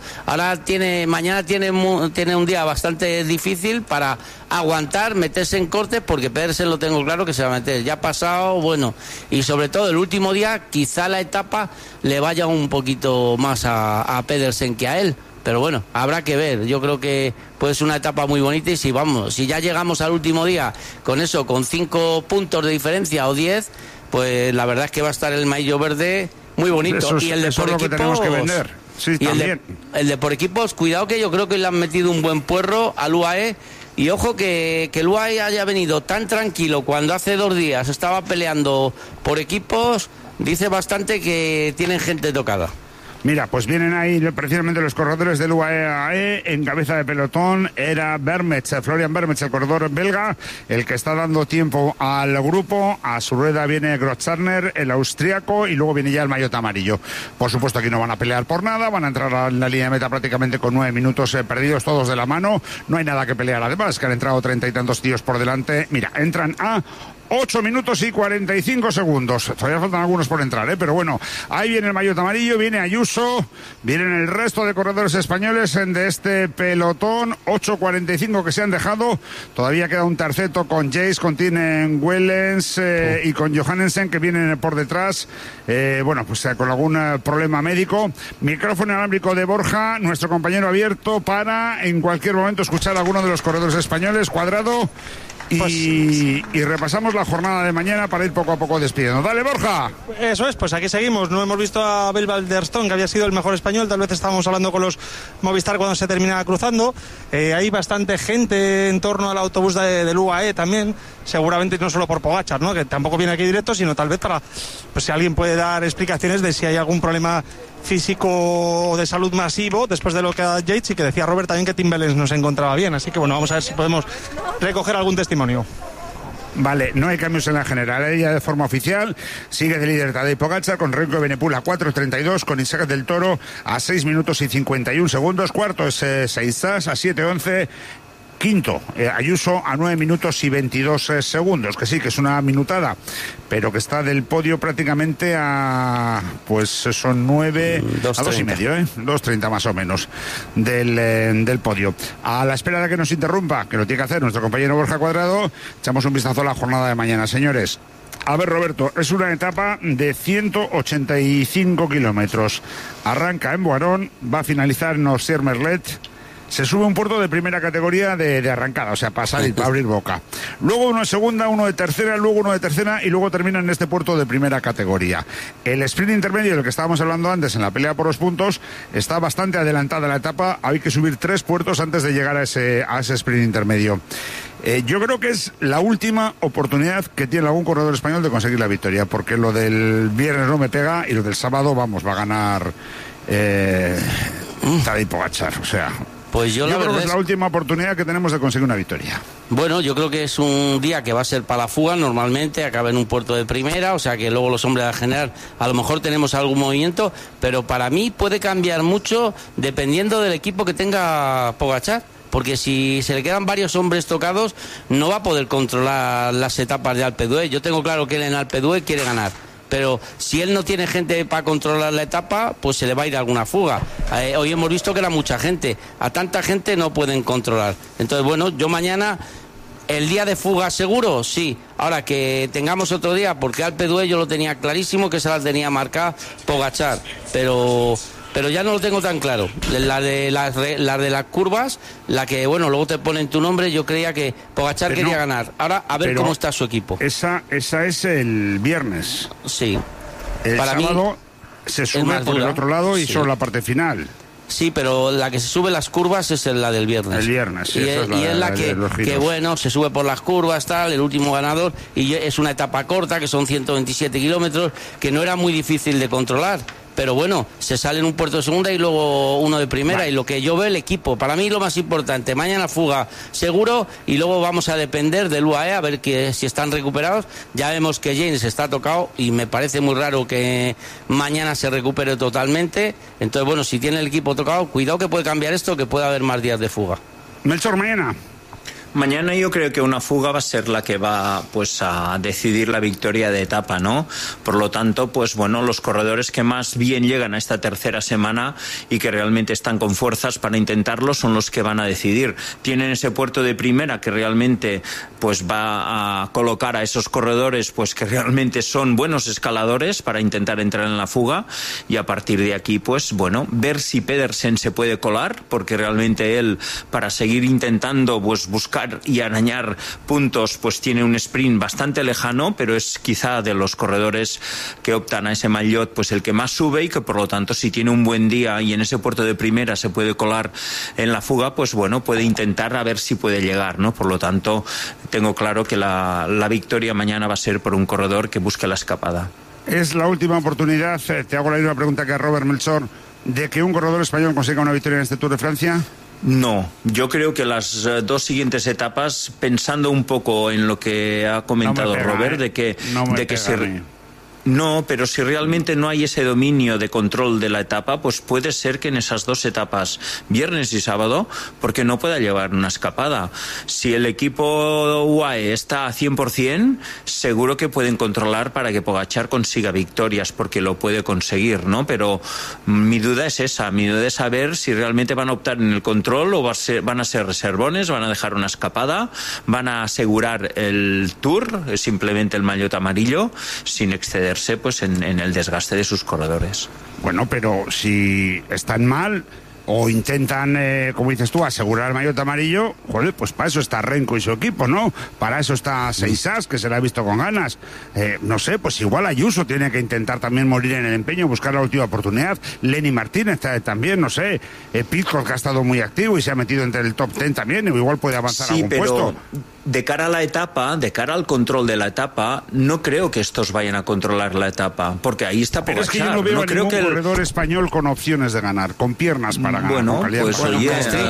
Mañana tiene un día bastante difícil para aguantar, meterse en cortes, porque Pedersen lo tengo claro que se va a meter. Ya ha pasado, bueno, y sobre todo el último día, quizá la etapa le vaya un poquito más a Pedersen que a él, pero bueno, habrá que ver. Yo creo que puede ser una etapa muy bonita y si ya llegamos al último día con 5 puntos de diferencia o 10, pues la verdad es que va a estar el maillot verde muy bonito. Y el de por equipos, que tenemos que vender. Sí, y también. El de por equipos, cuidado que yo creo que le han metido un buen puerro al UAE. Y ojo que el UAE haya venido tan tranquilo cuando hace 2 días estaba peleando por equipos, dice bastante que tienen gente tocada. Mira, pues vienen ahí precisamente los corredores del UAE. En cabeza de pelotón era Florian Vermets, el corredor belga, el que está dando tiempo al grupo. A su rueda viene Grotzarner, el austriaco, y luego viene ya el maillot amarillo. Por supuesto, aquí no van a pelear por nada, van a entrar en la línea de meta prácticamente con 9 minutos perdidos, todos de la mano. No hay nada que pelear, además, que han entrado 30 y tantos tíos por delante. Mira, entran a 8 minutos y 45 segundos. Todavía faltan algunos por entrar, pero bueno, ahí viene el maillot amarillo, viene Ayuso, vienen el resto de corredores españoles de este pelotón. 8.45 que se han dejado. Todavía queda un terceto con Jace, con Tinen Wellens y con Johannesen, que vienen por detrás. Pues con algún problema médico. Micrófono inalámbrico de Borja, nuestro compañero abierto para en cualquier momento escuchar a alguno de los corredores españoles. Cuadrado. Y repasamos la jornada de mañana para ir poco a poco despidiendo. Dale, Borja. Eso es, pues aquí seguimos. No hemos visto a Abel Valderstone, que había sido el mejor español. Tal vez estábamos hablando con los Movistar cuando se terminaba cruzando. Hay bastante gente en torno al autobús del UAE también. Seguramente no solo por Pogačar, ¿no? Que tampoco viene aquí directo, sino tal vez para, pues si alguien puede dar explicaciones de si hay algún problema físico o de salud masivo después de lo que ha Yates, y que decía Robert también que Tim Wellens no se encontraba bien, así que bueno, vamos a ver si podemos recoger algún testimonio. Vale, no hay cambios en la general. Ella de forma oficial sigue de líder Tadej Pogačar con Remco Evenepoel a 4.32, con Isaac del Toro a 6 minutos y 51 segundos. Cuarto es Seizas a 7.11. Quinto, Ayuso a 9 minutos y 22 segundos, que sí, que es una minutada, pero que está del podio prácticamente a, pues son 9, a 2.5, 2.30 más o menos del podio. A la espera de que nos interrumpa, que lo tiene que hacer nuestro compañero Borja Cuadrado, echamos un vistazo a la jornada de mañana, señores. A ver, Roberto, es una etapa de 185 kilómetros. Arranca en Boirón, va a finalizar en Ossier-Merlet. Se sube un puerto de primera categoría de arrancada, o sea, para salir, para abrir boca. Luego uno de segunda, uno de tercera, luego uno de tercera y luego termina en este puerto de primera categoría. El sprint intermedio, del que estábamos hablando antes en la pelea por los puntos, está bastante adelantada la etapa. Hay que subir 3 puertos antes de llegar a ese sprint intermedio. Yo creo que es la última oportunidad que tiene algún corredor español de conseguir la victoria, porque lo del viernes no me pega y lo del sábado, vamos, va a ganar Tadej Pogačar, o sea... Pues yo creo que es la última oportunidad que tenemos de conseguir una victoria. Bueno, yo creo que es un día que va a ser para la fuga, normalmente acaba en un puerto de primera, o sea que luego los hombres de la general a lo mejor tenemos algún movimiento, pero para mí puede cambiar mucho dependiendo del equipo que tenga Pogačar, porque si se le quedan varios hombres tocados no va a poder controlar las etapas de Alpe d'Huez. Yo tengo claro que él en Alpe d'Huez quiere ganar, pero si él no tiene gente para controlar la etapa, pues se le va a ir alguna fuga. Hoy hemos visto que era mucha gente, a tanta gente no pueden controlar. Entonces, bueno, yo mañana, el día de fuga seguro, sí. Ahora que tengamos otro día, porque Alpe d'Huez yo lo tenía clarísimo que se la tenía marcada Pogačar, pero ya no lo tengo tan claro. La de las curvas, la que, bueno, luego te ponen tu nombre, yo creía que Pogačar quería ganar. Ahora, a ver cómo está su equipo. Esa es el viernes. Sí. El para sábado mí, se sube por el otro lado y solo la parte final. Sí, pero la que se sube las curvas es la del viernes. El viernes, sí. Y es la que, bueno, se sube por las curvas, tal, el último ganador, y es una etapa corta, que son 127 kilómetros, que no era muy difícil de controlar. Pero bueno, se sale en un puerto de segunda y luego uno de primera. Vale. Y lo que yo veo el equipo, para mí lo más importante, mañana fuga seguro y luego vamos a depender del UAE a ver si están recuperados. Ya vemos que James está tocado y me parece muy raro que mañana se recupere totalmente. Entonces, bueno, si tiene el equipo tocado, cuidado que puede cambiar esto, que puede haber más días de fuga. Melchor, mañana. Mañana yo creo que una fuga va a ser la que va pues a decidir la victoria de etapa, ¿no? Por lo tanto, pues bueno, los corredores que más bien llegan a esta tercera semana y que realmente están con fuerzas para intentarlo son los que van a decidir. Tienen ese puerto de primera que realmente pues va a colocar a esos corredores pues que realmente son buenos escaladores para intentar entrar en la fuga, y a partir de aquí pues bueno, ver si Pedersen se puede colar, porque realmente él, para seguir intentando pues buscar y arañar puntos, pues tiene un sprint bastante lejano, pero es quizá de los corredores que optan a ese maillot pues el que más sube, y que por lo tanto si tiene un buen día y en ese puerto de primera se puede colar en la fuga, pues bueno, puede intentar a ver si puede llegar, ¿no? Por lo tanto, tengo claro que la victoria mañana va a ser por un corredor que busque la escapada. Es la última oportunidad, te hago la misma pregunta que a Robert Melchor, de que un corredor español consiga una victoria en este Tour de Francia. No, yo creo que las dos siguientes etapas, pensando un poco en lo que ha comentado Robert, de que no, pero si realmente no hay ese dominio de control de la etapa, pues puede ser que en esas dos etapas, viernes y sábado, porque no pueda llevar una escapada. Si el equipo UAE está a 100%, seguro que pueden controlar para que Pogačar consiga victorias, porque lo puede conseguir, ¿no? Pero mi duda es esa, mi duda es saber si realmente van a optar en el control o van a ser reservones, van a dejar una escapada, van a asegurar el Tour, simplemente el maillot amarillo, sin exceder pues en el desgaste de sus corredores. Bueno, pero si están mal o intentan, como dices tú, asegurar el maillot amarillo, joder, pues para eso está Renko y su equipo, ¿no? Para eso está Seisas, que se la ha visto con ganas. No sé, pues igual Ayuso tiene que intentar también morir en el empeño, buscar la última oportunidad. Lenny Martínez también, no sé. Pidcock, que ha estado muy activo y se ha metido entre el top 10 también, o igual puede avanzar a algún puesto. De cara a la etapa, de cara al control de la etapa, no creo que estos vayan a controlar la etapa, porque ahí está Pogačar. Pero es que yo no veo creo ningún corredor español con opciones de ganar, con piernas para ganar. Bueno, pues oye,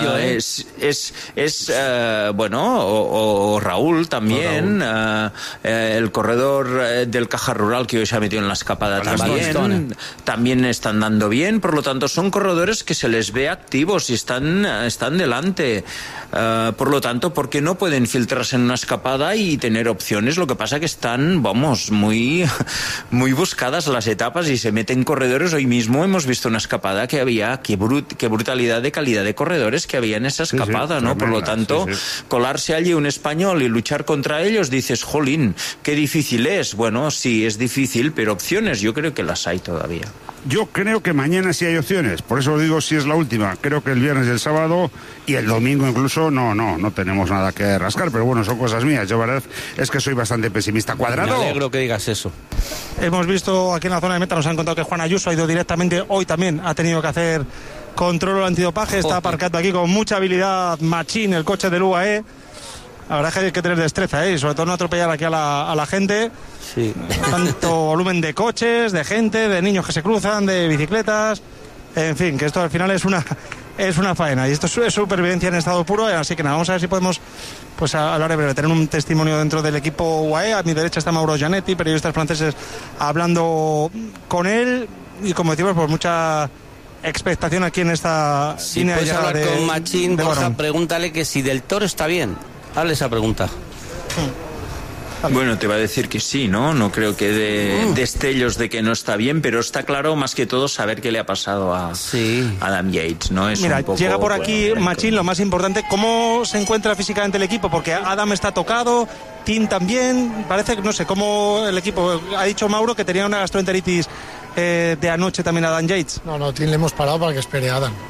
o Raúl también, el corredor del Caja Rural que hoy se ha metido en la escapada también están dando bien, por lo tanto son corredores que se les ve activos y están delante, por lo tanto, porque no pueden filtrarse en una escapada y tener opciones. Lo que pasa que están, muy buscadas las etapas y se meten corredores. Hoy mismo hemos visto una escapada que había, qué brutalidad de calidad de corredores que había en esa escapada, ¿no? Por lo tanto, colarse allí un español y luchar contra ellos, dices, jolín, qué difícil es. Bueno, sí, es difícil, pero opciones yo creo que las hay todavía. Yo creo que mañana sí hay opciones, por eso digo si es la última. Creo que el viernes y el sábado y el domingo incluso no tenemos nada que rascar, pero bueno, son cosas mías. Yo, verdad, es que soy bastante pesimista. Cuadrado. Me alegro que digas eso. Hemos visto aquí en la zona de meta, nos han contado que Juan Ayuso ha ido directamente, hoy también ha tenido que hacer control antidopaje, está aparcado aquí con mucha habilidad Machín, el coche del UAE. La verdad es que hay que tener destreza, y sobre todo no atropellar aquí a la gente. Sí. Tanto volumen de coches, de gente, de niños que se cruzan, de bicicletas, en fin, que esto al final es una faena, y esto es supervivencia en estado puro. Así que nada, vamos a ver si podemos pues hablar en breve, tener un testimonio dentro del equipo UAE. A mi derecha está Mauro Gianetti, periodistas franceses, hablando con él, y como decimos, pues mucha expectación aquí en esta línea. Puedes hablar con Machín, Borja, Barón. Pregúntale que si Del Toro está bien. Hazle esa pregunta. Bueno, te va a decir que sí, ¿no? No creo que de destellos de que no está bien, pero está claro más que todo saber qué le ha pasado a Adam Yates, ¿no? Es Mira, un poco, llega por aquí Machín, lo más importante, ¿cómo se encuentra físicamente el equipo? Porque Adam está tocado, Tim también, parece que no sé cómo el equipo. Ha dicho Mauro que tenía una gastroenteritis de anoche también Adam Yates. No, Tim le hemos parado para que espere a Adam.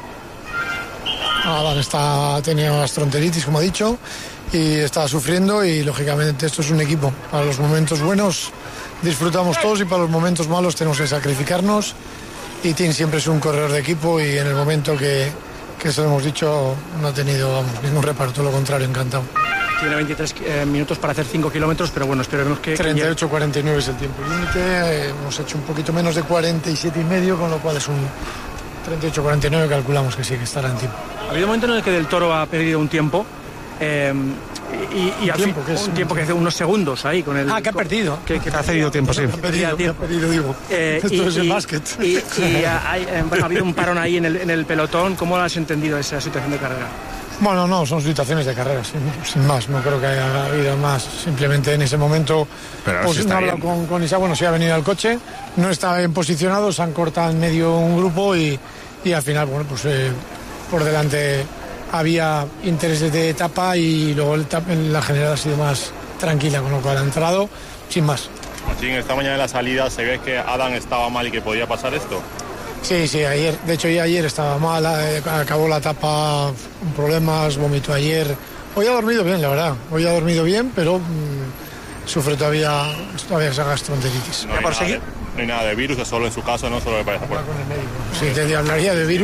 Adam tenía gastroenteritis, como ha dicho, y está sufriendo, y lógicamente esto es un equipo. Para los momentos buenos disfrutamos todos y para los momentos malos tenemos que sacrificarnos, y Tim siempre es un corredor de equipo, y en el momento que se lo hemos dicho no ha tenido ningún reparo, todo lo contrario, encantado. Tiene 23 minutos para hacer 5 kilómetros, pero bueno, esperemos que... 38-49 es el tiempo límite, hemos hecho un poquito menos de 47 y medio, con lo cual es un 38-49, calculamos que sí, que estará en tiempo. Ha habido un momento en el que Del Toro ha perdido un tiempo, un tiempo que hace unos segundos ahí con el... que ha perdido. Que ha cedido tiempo, sí. Ha perdido, digo. Esto es el básquet. Ha habido un parón ahí en el pelotón. ¿Cómo has entendido esa situación de carrera? Bueno, no, son situaciones de carrera, sin más. No creo que haya habido más. Simplemente en ese momento pues, no he hablado con Isa. Bueno, sí ha venido al coche, no estaba bien posicionado, se han cortado en medio un grupo y al final, bueno, pues por delante había intereses de etapa y luego la general ha sido más tranquila, con lo cual ha entrado sin más. Machín, esta mañana en la salida se ve que Adam estaba mal y que podía pasar esto. Sí, ayer, de hecho ya ayer estaba mal, acabó la etapa con problemas, vomitó ayer. Hoy ha dormido bien, la verdad, pero sufre todavía esa gastroenteritis. No hay nada de virus, es solo en su caso, no solo me parece. Sí, te hablaría de virus.